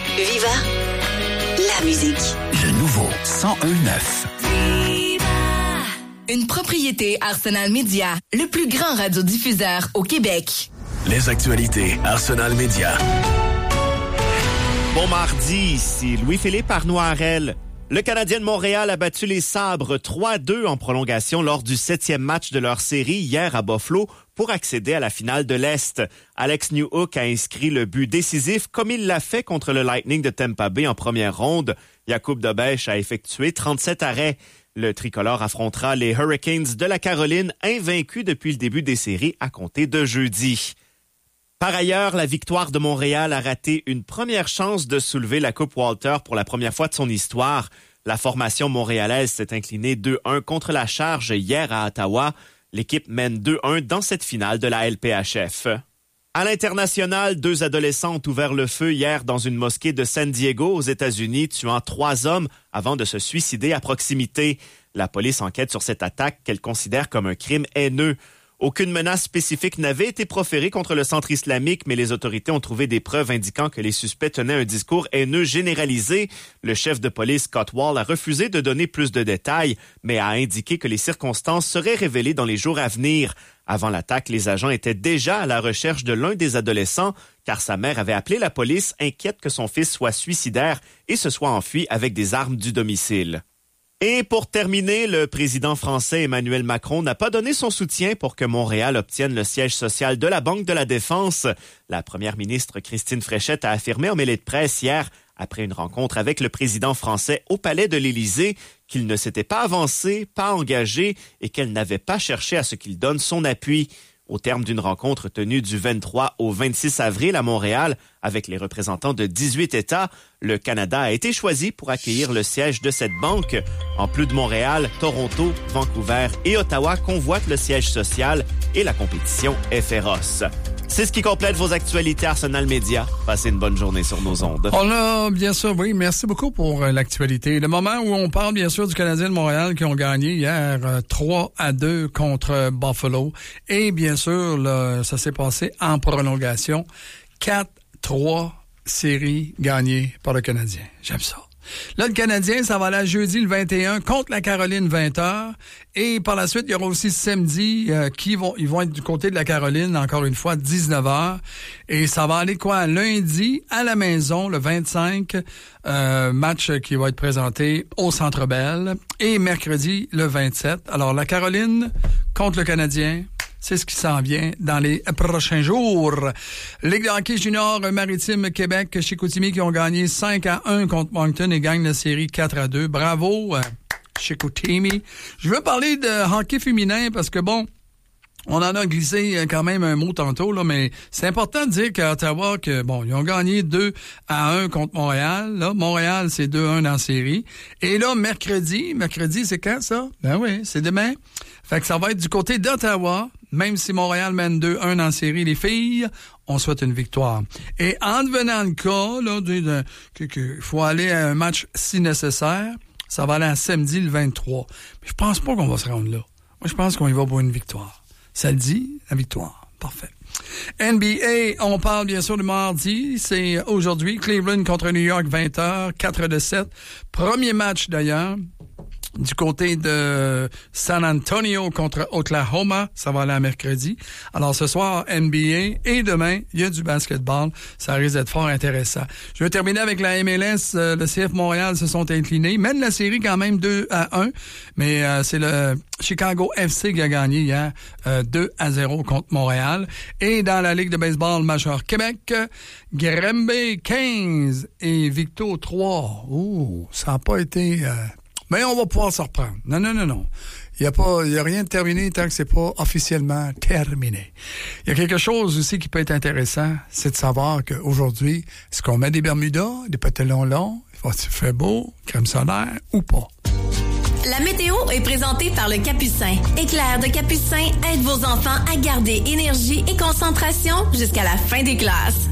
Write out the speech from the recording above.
Viva la musique. Le nouveau 101.9. Une propriété Arsenal Media, le plus grand radiodiffuseur au Québec. Les actualités Arsenal Media. Bon mardi, ici Louis-Philippe Arnoirel. Le Canadien de Montréal a battu les Sabres 3-2 en prolongation lors du 7e match de leur série hier à Buffalo pour accéder à la finale de l'Est. Alex Newhook a inscrit le but décisif comme il l'a fait contre le Lightning de Tampa Bay en première ronde. Jakub Dobeš a effectué 37 arrêts. Le tricolore affrontera les Hurricanes de la Caroline, invaincus depuis le début des séries à compter de jeudi. Par ailleurs, la Victoire de Montréal a raté une première chance de soulever la Coupe Walter pour la première fois de son histoire. La formation montréalaise s'est inclinée 2-1 contre la Charge hier à Ottawa. L'équipe mène 2-1 dans cette finale de la LPHF. À l'international, 2 adolescents ont ouvert le feu hier dans une mosquée de San Diego aux États-Unis, tuant 3 hommes avant de se suicider à proximité. La police enquête sur cette attaque qu'elle considère comme un crime haineux. Aucune menace spécifique n'avait été proférée contre le centre islamique, mais les autorités ont trouvé des preuves indiquant que les suspects tenaient un discours haineux généralisé. Le chef de police, Scott Wall, a refusé de donner plus de détails, mais a indiqué que les circonstances seraient révélées dans les jours à venir. Avant l'attaque, les agents étaient déjà à la recherche de l'un des adolescents, car sa mère avait appelé la police, inquiète que son fils soit suicidaire et se soit enfui avec des armes du domicile. Et pour terminer, le président français Emmanuel Macron n'a pas donné son soutien pour que Montréal obtienne le siège social de la Banque de la Défense. La première ministre Christine Fréchette a affirmé en mêlée de presse hier, après une rencontre avec le président français au palais de l'Élysée, qu'il ne s'était pas avancé, pas engagé et qu'elle n'avait pas cherché à ce qu'il donne son appui. Au terme d'une rencontre tenue du 23 au 26 avril à Montréal avec les représentants de 18 États, le Canada a été choisi pour accueillir le siège de cette banque. En plus de Montréal, Toronto, Vancouver et Ottawa convoitent le siège social et la compétition est féroce. C'est ce qui complète vos actualités Arsenal Media. Passez une bonne journée sur nos ondes. On a, bien sûr, oui, merci beaucoup pour l'actualité. Le moment où on parle, bien sûr, du Canadien de Montréal qui ont gagné hier 3-2 contre Buffalo. Et bien sûr, là, ça s'est passé en prolongation. 4-3 séries gagnées par le Canadien. J'aime ça. Là, le Canadien, ça va aller jeudi le 21 contre la Caroline 20h. Et par la suite, il y aura aussi samedi ils vont être du côté de la Caroline, encore une fois, 19h. Et ça va aller lundi à la maison, le 25, match qui va être présenté au Centre Bell. Et mercredi, le 27. Alors, la Caroline contre le Canadien. C'est ce qui s'en vient dans les prochains jours. Ligue de hockey junior Maritime Québec, Chicoutimi qui ont gagné 5-1 contre Moncton et gagnent la série 4-2. Bravo, Chicoutimi. Je veux parler de hockey féminin parce que on en a glissé quand même un mot tantôt, là, mais c'est important de dire qu'à Ottawa, ils ont gagné 2-1 contre Montréal. Là, Montréal, c'est 2-1 dans la série. Et là, mercredi, c'est quand ça? Ben oui, c'est demain. Fait que ça va être du côté d'Ottawa. Même si Montréal mène 2-1 dans la série, les filles, on souhaite une victoire. Et en devenant le cas, là, qu'il faut aller à un match si nécessaire, ça va aller à samedi le 23. Mais je pense pas qu'on va se rendre là. Moi, je pense qu'on y va pour une victoire. Ça le dit, la victoire. Parfait. NBA, on parle bien sûr du mardi. C'est aujourd'hui, Cleveland contre New York, 20h, 4-7. Premier match d'ailleurs. Du côté de San Antonio contre Oklahoma, ça va aller à mercredi. Alors ce soir, NBA et demain, il y a du basketball. Ça risque d'être fort intéressant. Je vais terminer avec la MLS. Le CF Montréal se sont inclinés. Mène la série quand même 2-1, mais c'est le Chicago FC qui a gagné hier 2-0 contre Montréal. Et dans la Ligue de baseball major Québec, Granby 15 et Victo 3. Ouh, ça n'a pas été... Mais on va pouvoir se reprendre. Non. Il y a rien de terminé tant que c'est pas officiellement terminé. Il y a quelque chose aussi qui peut être intéressant, c'est de savoir qu'aujourd'hui, est-ce qu'on met des bermudas, des pantalons longs, il fait beau, crème solaire ou pas? La météo est présentée par le Capucin. Éclair de Capucin aide vos enfants à garder énergie et concentration jusqu'à la fin des classes.